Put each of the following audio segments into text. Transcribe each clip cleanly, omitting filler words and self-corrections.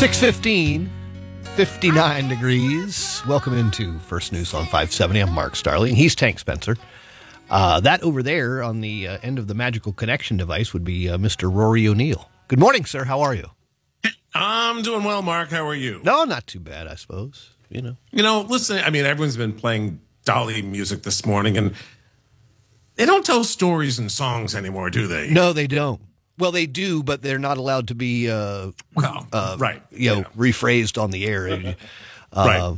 6:15, 59 degrees. Welcome into First News on 570. I'm Mark Starling. He's Tank Spencer. That over there on the end of the magical connection device would be Mr. Rory O'Neill. Good morning, sir. How are you? I'm doing well, Mark. How are you? No, not too bad, I suppose. You know, listen, I mean, everyone's been playing Dolly music this morning, and they don't tell stories and songs anymore, do they? No, they don't. Well, they do, but they're not allowed to be, right. Rephrased on the air. Right.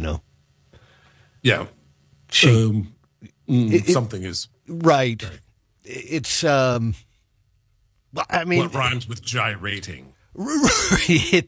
Yeah. Something is right. It's, I mean, what rhymes with gyrating? It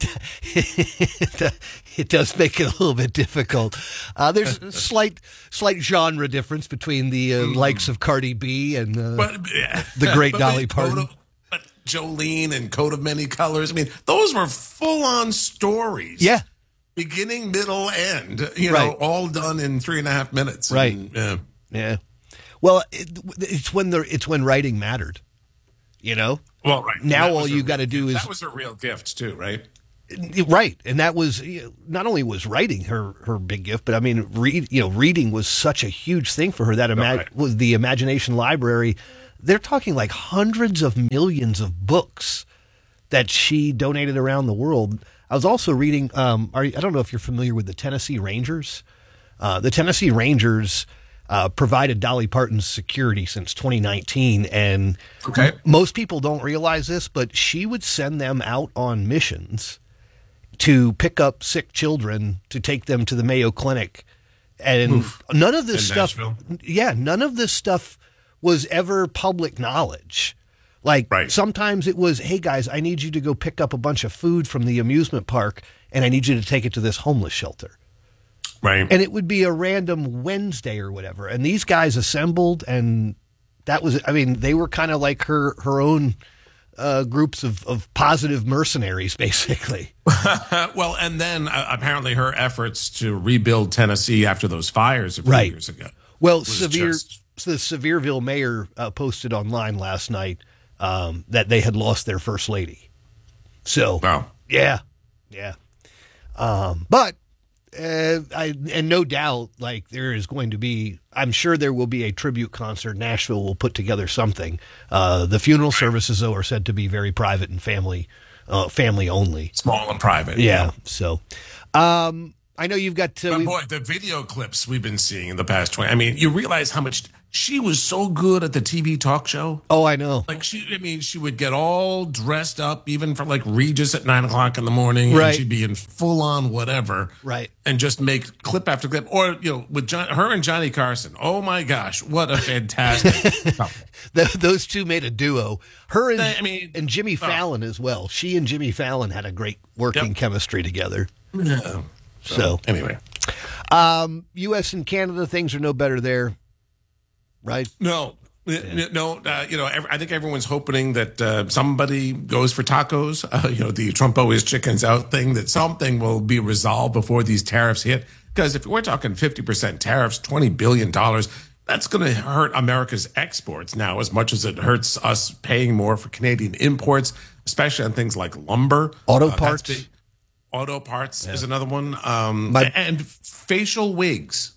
does make it a little bit difficult. There's a slight genre difference between the likes of Cardi B and the great Dolly Parton. But Jolene and Coat of Many Colors. I mean, those were full-on stories. Yeah. Beginning, middle, end. All done in 3.5 minutes. Right. And, yeah. Well, it's when writing mattered. Well, right. Now all you got to do is... That was a real gift, too, right? Right. And that was... not only was writing her big gift, but, I mean, reading was such a huge thing for her. That was the Imagination Library. They're talking like hundreds of millions of books that she donated around the world. I was also reading... I don't know if you're familiar with the Tennessee Rangers. The Tennessee Rangers... provided Dolly Parton's security since 2019, and most people don't realize this, but she would send them out on missions to pick up sick children to take them to the Mayo Clinic, and none of this stuff. Nashville. Yeah, none of this stuff was ever public knowledge. Sometimes it was, hey guys, I need you to go pick up a bunch of food from the amusement park, and I need you to take it to this homeless shelter. Right. And it would be a random Wednesday or whatever. And these guys assembled, and that was, I mean, they were kind of like her own groups of positive mercenaries, basically. Well, and then apparently her efforts to rebuild Tennessee after those fires a few years ago. Well, the Sevierville mayor posted online last night that they had lost their first lady. So, yeah. But... and no doubt, there is going to be, I'm sure there will be a tribute concert. Nashville will put together something. The funeral services, though, are said to be very private and family only. Small and private. Yeah. So, I know you've got to. Boy, the video clips we've been seeing in the past 20. I mean, you realize how much she was so good at the TV talk show. Oh, I know. She would get all dressed up, even for Regis at 9 o'clock in the morning. Right. And she'd be in full on whatever. Right. And just make clip after clip. Or, with her and Johnny Carson. Oh my gosh, what a fantastic couple. Those two made a duo. Her and Jimmy Fallon as well. She and Jimmy Fallon had a great working chemistry together. Yeah. So anyway, U.S. and Canada, things are no better there, right? No. I think everyone's hoping that somebody goes for tacos. The Trump always chickens out thing, that something will be resolved before these tariffs hit. Because if we're talking 50% tariffs, $20 billion, that's going to hurt America's exports now as much as it hurts us paying more for Canadian imports, especially on things like lumber. Auto parts. Auto parts is another one. And facial wigs.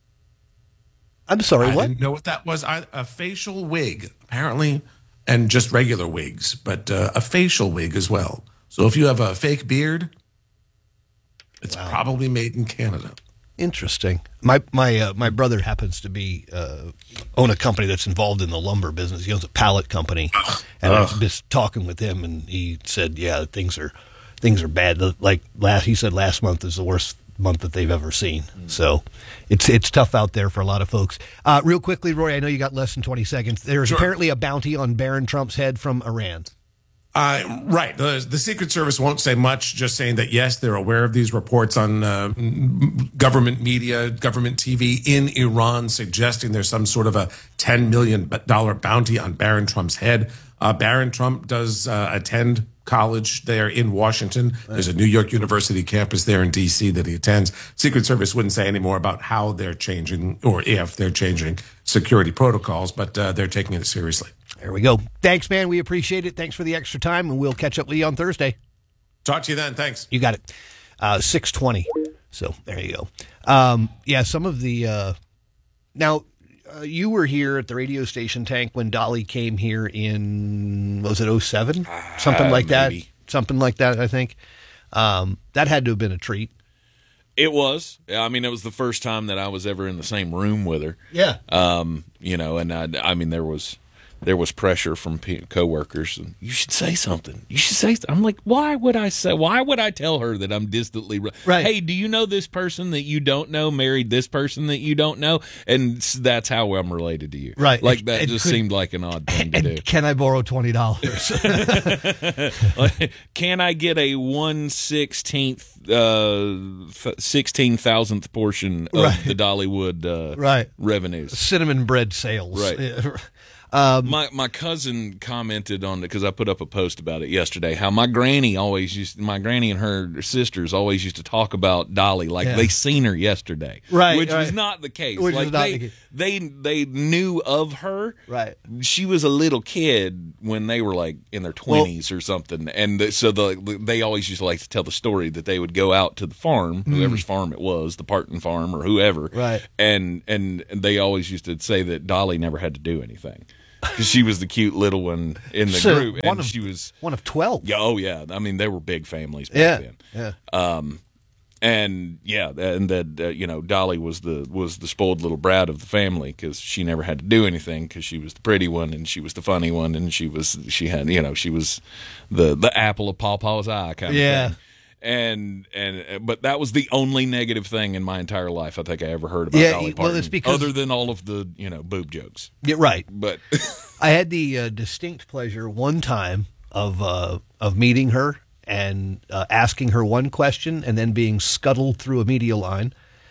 I'm sorry, what? I didn't know what that was. A facial wig, apparently, and just regular wigs, but a facial wig as well. So if you have a fake beard, it's probably made in Canada. Interesting. My brother happens to be own a company that's involved in the lumber business. He owns a pallet company, and I was just talking with him, and he said, "Yeah, things are bad. He said last month is the worst month that they've ever seen. So it's tough out there for a lot of folks. Real quickly, Roy, I know you got less than 20 seconds. There's apparently a bounty on Barron Trump's head from Iran. Right. The Secret Service won't say much, just saying that, yes, they're aware of these reports on government media, government TV in Iran, suggesting there's some sort of a $10 million bounty on Barron Trump's head. Barron Trump does attend college there in Washington. There's a New York University campus there in D.C. that he attends. Secret Service wouldn't say any more about how they're changing or if they're changing security protocols, but they're taking it seriously. There we go. Thanks, man. We appreciate it. Thanks for the extra time, and we'll catch up with you on Thursday. Talk to you then. Thanks. You got it. 6:20. So there you go. Yeah, some of the now. You were here at the radio station, Tank, when Dolly came here in, was it 07? Something like maybe. that. Something like that, I think. That had to have been a treat. It was. I mean, it was the first time that I was ever in the same room with her. Yeah. You know, and I mean, there was pressure from coworkers. And, you should say something. You should say something. I'm like, why would I tell her that I'm distantly right? Hey, do you know this person that you don't know married this person that you don't know? And that's how I'm related to you. Right. Like that just seemed like an odd thing to do. Can I borrow $20? Can I get a 16,000th portion of the Dollywood revenues? Cinnamon bread sales. Right. My cousin commented on it because I put up a post about it yesterday. How my granny and her sisters always used to talk about Dolly like they seen her yesterday, which was not the case. They knew of her. Right. She was a little kid when they were like in their 20s or something, and so they always used to like to tell the story that they would go out to the farm, whoever's farm it was, the Parton farm or whoever, right? And they always used to say that Dolly never had to do anything. Because she was the cute little one in the group, and she was one of 12. Yeah, oh yeah. I mean, they were big families back then. Yeah. And that you know, Dolly was the spoiled little brat of the family because she never had to do anything because she was the pretty one and she was the funny one and she was the apple of Pawpaw's eye kind of thing. But that was the only negative thing in my entire life I think I ever heard about Dolly Parton. Well, it's because, other than all of the boob jokes. Yeah, right. But I had the distinct pleasure one time of meeting her and asking her one question and then being scuttled through a media line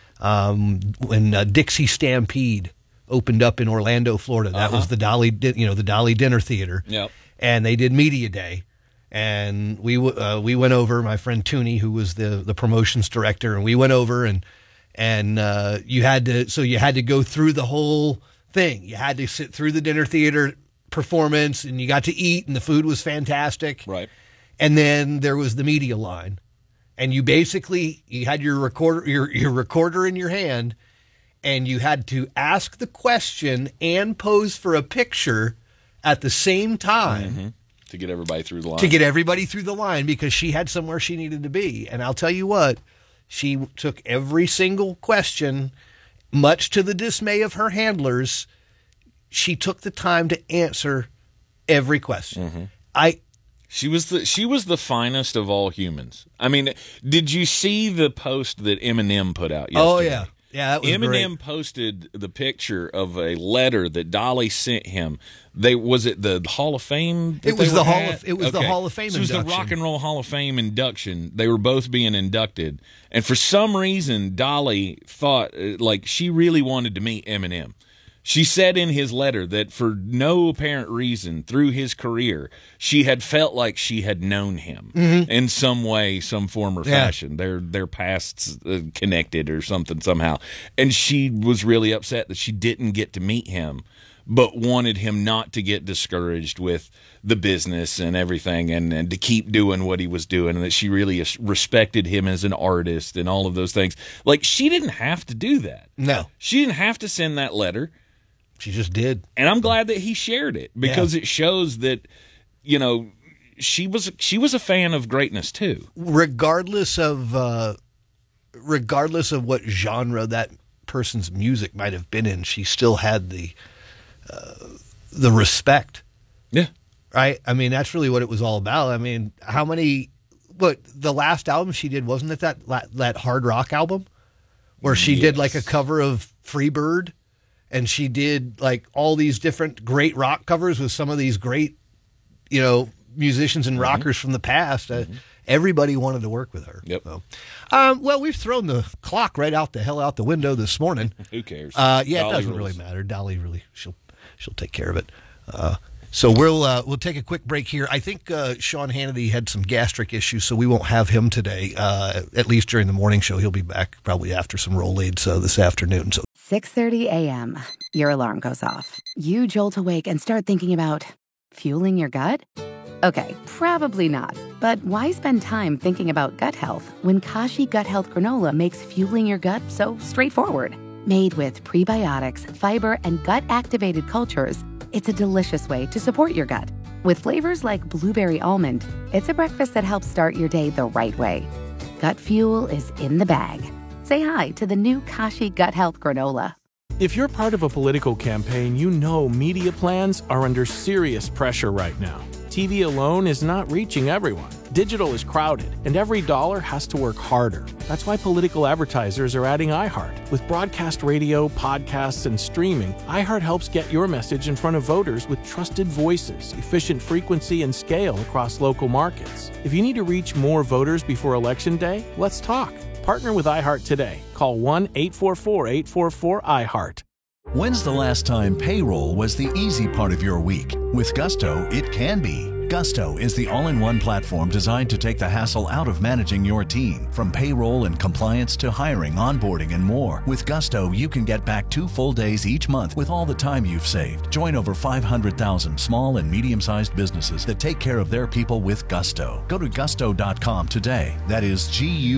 when Dixie Stampede opened up in Orlando, Florida. That was the Dolly Dinner Theater. Yep. And they did Media Day. And we went over, my friend Tooney, who was the promotions director, and we went over and you had to go through the whole thing. You had to sit through the dinner theater performance, and you got to eat, and the food was fantastic. Right. And then there was the media line, and you had your recorder in your hand, and you had to ask the question and pose for a picture at the same time. Mm-hmm. To get everybody through the line. Because she had somewhere she needed to be. And I'll tell you what, she took every single question, much to the dismay of her handlers. She took the time to answer every question. Mm-hmm. She was the finest of all humans. I mean, did you see the post that Eminem put out yesterday? Oh, yeah. Yeah, that was Eminem great. Posted the picture of a letter that Dolly sent him. Was it the Hall of Fame? It was the Hall of Fame So it was the Rock and Roll Hall of Fame induction. They were both being inducted, and for some reason, Dolly thought like she really wanted to meet Eminem. She said in his letter that for no apparent reason through his career, she had felt like she had known him in some way, some form or fashion. Their pasts connected or something somehow. And she was really upset that she didn't get to meet him, but wanted him not to get discouraged with the business and everything and to keep doing what he was doing, and that she really respected him as an artist and all of those things. Like, she didn't have to do that. No. She didn't have to send that letter. She just did. And I'm glad that he shared it because it shows that, she was a fan of greatness too. Regardless of what genre that person's music might have been in, she still had the respect. Yeah. Right? I mean, that's really what it was all about. I mean, the last album she did, wasn't it that hard rock album where she did like a cover of Freebird? And she did like all these different great rock covers with some of these great, musicians and rockers from the past. Everybody wanted to work with her. Yep. So. Well, we've thrown the clock right out the window this morning. Who cares? It doesn't really matter. Dolly she'll take care of it. So we'll take a quick break here. I think Sean Hannity had some gastric issues, so we won't have him today. At least during the morning show, he'll be back probably after some Rolaids this afternoon. So 6:30 a.m. Your alarm goes off. You jolt awake and start thinking about fueling your gut. Okay, probably not. But why spend time thinking about gut health when Kashi Gut Health Granola makes fueling your gut so straightforward? Made with prebiotics, fiber, and gut-activated cultures, it's a delicious way to support your gut. With flavors like blueberry almond, it's a breakfast that helps start your day the right way. Gut fuel is in the bag. Say hi to the new Kashi Gut Health Granola. If you're part of a political campaign, you know media plans are under serious pressure right now. TV alone is not reaching everyone. Digital is crowded, and every dollar has to work harder. That's why political advertisers are adding iHeart. With broadcast radio, podcasts, and streaming, iHeart helps get your message in front of voters with trusted voices, efficient frequency, and scale across local markets. If you need to reach more voters before Election Day, let's talk. Partner with iHeart today. Call 1-844-844-iHeart. When's the last time payroll was the easy part of your week? With Gusto, it can be. Gusto is the all-in-one platform designed to take the hassle out of managing your team. From payroll and compliance to hiring, onboarding, and more. With Gusto, you can get back 2 full days each month with all the time you've saved. Join over 500,000 small and medium-sized businesses that take care of their people with Gusto. Go to gusto.com today. That is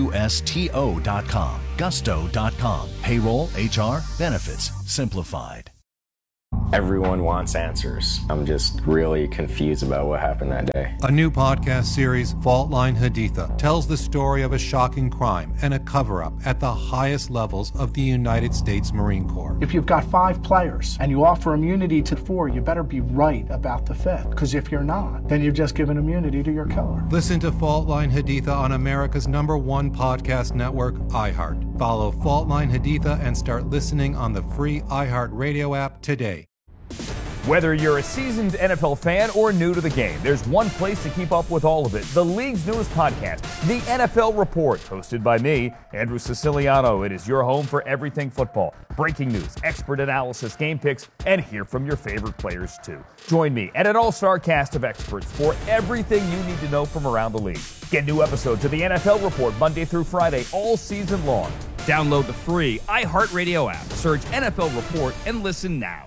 Gusto.com. Gusto.com. Payroll, HR, benefits, simplified. Everyone wants answers. I'm just really confused about what happened that day. A new podcast series, Fault Line Haditha, tells the story of a shocking crime and a cover-up at the highest levels of the United States Marine Corps. If you've got 5 players and you offer immunity to 4, you better be right about the 5th. Because if you're not, then you've just given immunity to your killer. Listen to Fault Line Haditha on America's #1 podcast network, iHeart. Follow Fault Line Haditha and start listening on the free iHeart Radio app today. Whether you're a seasoned NFL fan or new to the game, there's one place to keep up with all of it. The league's newest podcast, The NFL Report, hosted by me, Andrew Siciliano. It is your home for everything football. Breaking news, expert analysis, game picks, and hear from your favorite players too. Join me and an all-star cast of experts for everything you need to know from around the league. Get new episodes of The NFL Report Monday through Friday all season long. Download the free iHeartRadio app. Search NFL Report and listen now.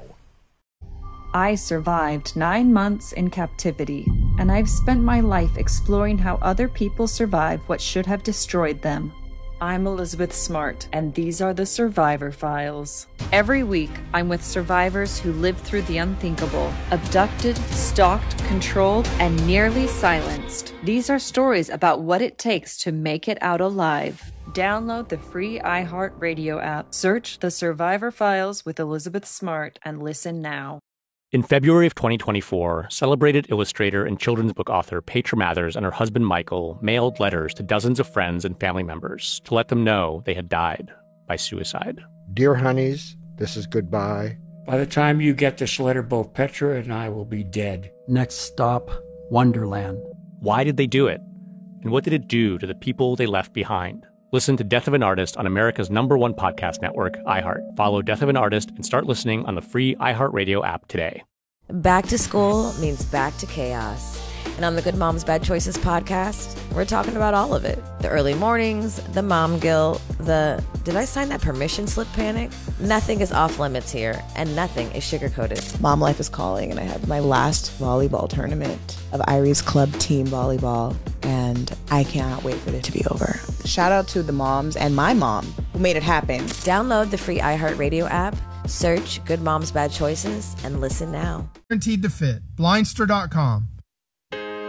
I survived 9 months in captivity, and I've spent my life exploring how other people survived what should have destroyed them. I'm Elizabeth Smart, and these are the Survivor Files. Every week, I'm with survivors who lived through the unthinkable, abducted, stalked, controlled, and nearly silenced. These are stories about what it takes to make it out alive. Download the free iHeartRadio app, search The Survivor Files with Elizabeth Smart, and listen now. In February of 2024, celebrated illustrator and children's book author Petra Mathers and her husband Michael mailed letters to dozens of friends and family members to let them know they had died by suicide. Dear honeys, this is goodbye. By the time you get this letter, both Petra and I will be dead. Next stop, Wonderland. Why did they do it? And what did it do to the people they left behind? Listen to Death of an Artist on America's #1 podcast network, iHeart. Follow Death of an Artist and start listening on the free iHeartRadio app today. Back to school means back to chaos. And on the Good Moms Bad Choices podcast, we're talking about all of it. The early mornings, the mom guilt, the did I sign that permission slip panic? Nothing is off limits here, and nothing is sugar-coated. Mom life is calling, and I had my last volleyball tournament of Irie's Club team volleyball, and I cannot wait for it to be over. Shout out to the moms and my mom who made it happen. Download the free iHeartRadio app, search Good Moms Bad Choices, and listen now. Guaranteed to fit. Blindster.com.